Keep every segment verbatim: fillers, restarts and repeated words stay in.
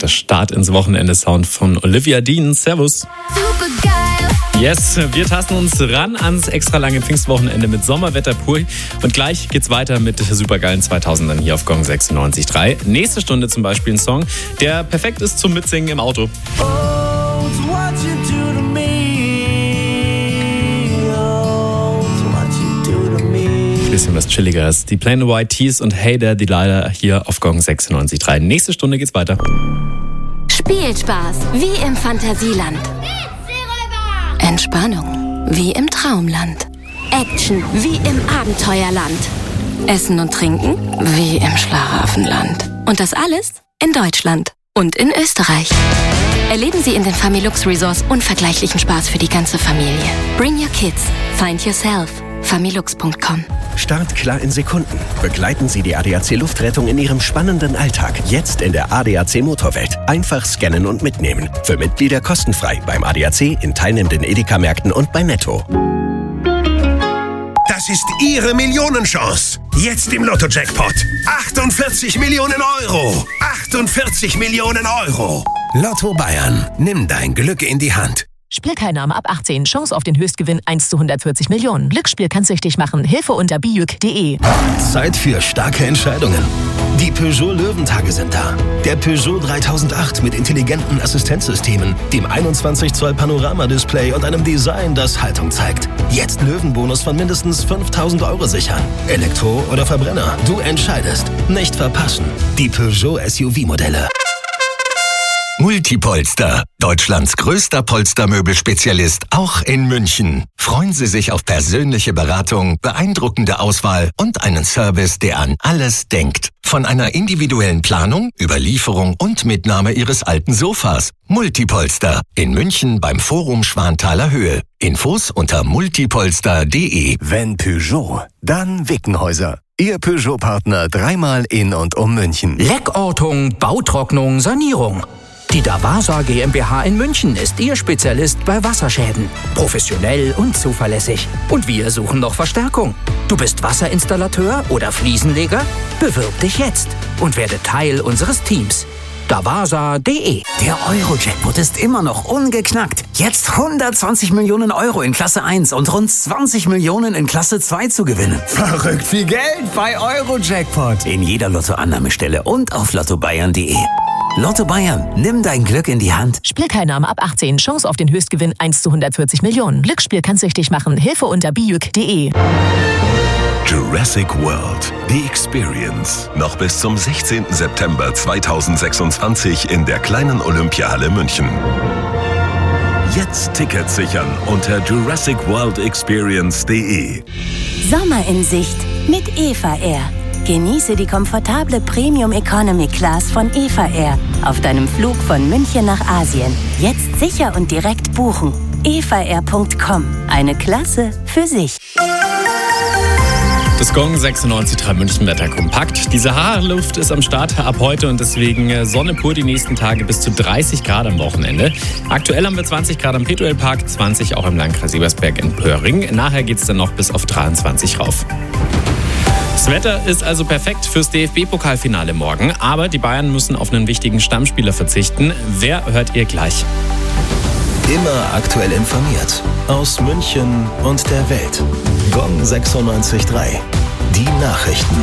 Der Start ins Wochenende-Sound von Olivia Dean. Servus. Yes, wir tasten uns ran ans extra lange Pfingstwochenende mit Sommerwetter pur. Und gleich geht's weiter mit supergeilen zweitausendern hier auf Gong sechsundneunzig Komma drei. Nächste Stunde zum Beispiel ein Song, der perfekt ist zum Mitsingen im Auto. Bisschen was Chilligeres. Die Plain White Tees und Hey There Delilah hier auf Gong sechsundneunzig Komma drei. Nächste Stunde geht's weiter. Spielspaß wie im Fantasieland. Entspannung wie im Traumland. Action wie im Abenteuerland. Essen und Trinken wie im Schlaraffenland. Und das alles in Deutschland und in Österreich. Erleben Sie in den Familux Resorts unvergleichlichen Spaß für die ganze Familie. Bring your kids. Find yourself. familux punkt com. Start klar in Sekunden. Begleiten Sie die A D A C Luftrettung in Ihrem spannenden Alltag. Jetzt in der A D A C Motorwelt. Einfach scannen und mitnehmen. Für Mitglieder kostenfrei beim A D A C, in teilnehmenden Edeka-Märkten und bei Netto. Das ist Ihre Millionenchance. Jetzt im Lotto-Jackpot. achtundvierzig Millionen Euro. achtundvierzig Millionen Euro. Lotto Bayern. Nimm dein Glück in die Hand. Spielteilnahme ab achtzehn. Chance auf den Höchstgewinn eins zu hundertvierzig Millionen. Glücksspiel kann süchtig machen. Hilfe unter bijuk punkt de. Zeit für starke Entscheidungen. Die Peugeot Löwentage sind da. Der Peugeot dreitausendacht mit intelligenten Assistenzsystemen, dem einundzwanzig Zoll Panoramadisplay und einem Design, das Haltung zeigt. Jetzt Löwenbonus von mindestens fünftausend Euro sichern. Elektro oder Verbrenner? Du entscheidest. Nicht verpassen. Die Peugeot S U V-Modelle. Multipolster, Deutschlands größter Polstermöbelspezialist, auch in München. Freuen Sie sich auf persönliche Beratung, beeindruckende Auswahl und einen Service, der an alles denkt. Von einer individuellen Planung über Lieferung und Mitnahme Ihres alten Sofas. Multipolster in München beim Forum Schwanthaler Höhe. Infos unter multipolster punkt de. Wenn Peugeot, dann Wickenhäuser. Ihr Peugeot-Partner dreimal in und um München. Leckortung, Bautrocknung, Sanierung. Die Davasa GmbH in München ist Ihr Spezialist bei Wasserschäden. Professionell und zuverlässig. Und wir suchen noch Verstärkung. Du bist Wasserinstallateur oder Fliesenleger? Bewirb dich jetzt und werde Teil unseres Teams. davasa punkt de. Der Euro-Jackpot ist immer noch ungeknackt. Jetzt hundertzwanzig Millionen Euro in Klasse eins und rund zwanzig Millionen in Klasse zwei zu gewinnen. Verrückt viel Geld bei Euro-Jackpot. In jeder Lottoannahmestelle und auf lotto bayern punkt de. Lotto Bayern, nimm dein Glück in die Hand. Spielteilnahme ab achtzehn. Chance auf den Höchstgewinn eins zu hundertvierzig Millionen. Glücksspiel kann süchtig machen. Hilfe unter bijuk punkt de. Jurassic World. The Experience. Noch bis zum sechzehnten September zweitausendsechsundzwanzig in der kleinen Olympiahalle München. Jetzt Tickets sichern unter jurassic world experience punkt de. Sommer in Sicht mit Eva Air. Genieße die komfortable Premium Economy Class von Eva Air auf deinem Flug von München nach Asien. Jetzt sicher und direkt buchen. eva air punkt com. Eine Klasse für sich. Das Gong sechsundneunzig Komma drei München Wetter kompakt. Die Sahara-Luft ist am Start ab heute und deswegen Sonne pur die nächsten Tage bis zu dreißig Grad am Wochenende. Aktuell haben wir zwanzig Grad am Petuelpark, zwanzig auch im Landkreis Ebersberg in Pöhring. Nachher geht es dann noch bis auf dreiundzwanzig rauf. Das Wetter ist also perfekt fürs D F B-Pokalfinale morgen, aber die Bayern müssen auf einen wichtigen Stammspieler verzichten. Wer hört ihr gleich? Immer aktuell informiert. Aus München und der Welt. Gong sechsundneunzig Komma drei. Die Nachrichten.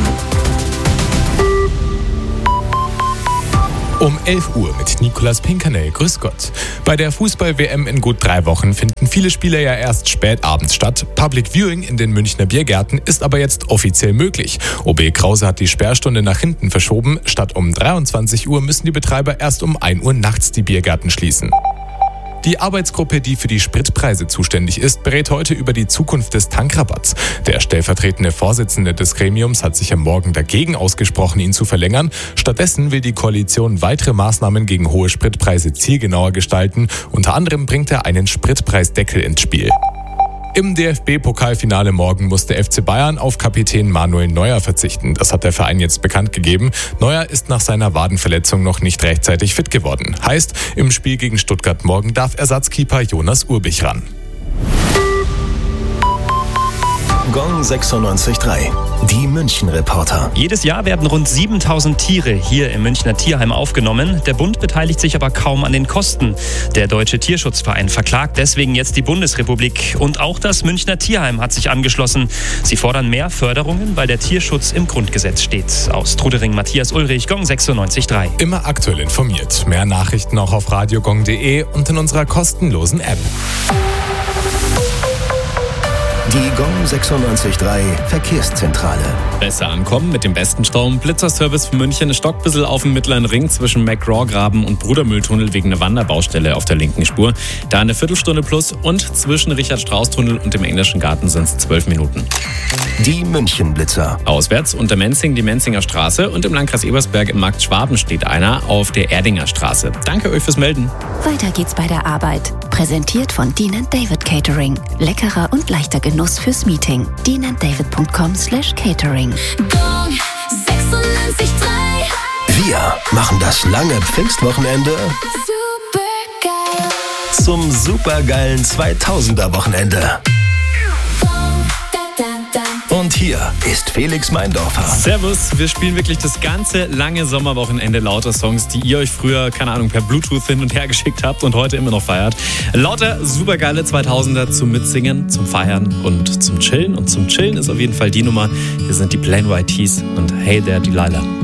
Um elf Uhr mit Nicolas Pinkernell. Grüß Gott. Bei der Fußball-W M in gut drei Wochen finden viele Spiele ja erst spät abends statt. Public Viewing in den Münchner Biergärten ist aber jetzt offiziell möglich. O B Krause hat die Sperrstunde nach hinten verschoben. Statt um dreiundzwanzig Uhr müssen die Betreiber erst um ein Uhr nachts die Biergärten schließen. Die Arbeitsgruppe, die für die Spritpreise zuständig ist, berät heute über die Zukunft des Tankrabatts. Der stellvertretende Vorsitzende des Gremiums hat sich am Morgen dagegen ausgesprochen, ihn zu verlängern. Stattdessen will die Koalition weitere Maßnahmen gegen hohe Spritpreise zielgenauer gestalten. Unter anderem bringt er einen Spritpreisdeckel ins Spiel. Im D F B-Pokalfinale morgen muss der F C Bayern auf Kapitän Manuel Neuer verzichten. Das hat der Verein jetzt bekannt gegeben. Neuer ist nach seiner Wadenverletzung noch nicht rechtzeitig fit geworden. Heißt, im Spiel gegen Stuttgart morgen darf Ersatzkeeper Jonas Urbich ran. Gong sechsundneunzig Komma drei. Die München-Reporter. Jedes Jahr werden rund siebentausend Tiere hier im Münchner Tierheim aufgenommen. Der Bund beteiligt sich aber kaum an den Kosten. Der Deutsche Tierschutzverein verklagt deswegen jetzt die Bundesrepublik. Und auch das Münchner Tierheim hat sich angeschlossen. Sie fordern mehr Förderungen, weil der Tierschutz im Grundgesetz steht. Aus Trudering Matthias Ulrich, Gong sechsundneunzig Komma drei. Immer aktuell informiert. Mehr Nachrichten auch auf radiogong punkt de und in unserer kostenlosen App. Die Gong sechsundneunzig Komma drei Verkehrszentrale. Besser ankommen mit dem besten Strom. Blitzerservice für München. Stockt bisschen auf dem mittleren Ring zwischen McGraw-Graben und Brudermühltunnel wegen einer Wanderbaustelle auf der linken Spur. Da eine Viertelstunde plus und zwischen Richard-Strauß-Tunnel und dem Englischen Garten sind es zwölf Minuten. Die München-Blitzer. Auswärts unter Menzing die Menzinger Straße und im Landkreis Ebersberg im Markt Schwaben steht einer auf der Erdinger Straße. Danke euch fürs Melden. Weiter geht's bei der Arbeit. Präsentiert von Dean and David Catering. Leckerer und leichter Genuss fürs Meeting. dean and david punkt com slash catering. Gong sechsundneunzig Komma drei. Wir machen das lange Pfingstwochenende supergeil zum supergeilen zweitausender-Wochenende. Und hier ist Felix Meindorfer. Servus, wir spielen wirklich das ganze lange Sommerwochenende lauter Songs, die ihr euch früher, keine Ahnung, per Bluetooth hin und her geschickt habt und heute immer noch feiert. Lauter supergeile zweitausender zum Mitsingen, zum Feiern und zum Chillen. Und zum Chillen ist auf jeden Fall die Nummer. Hier sind die Plain White Tees und Hey There Delilah.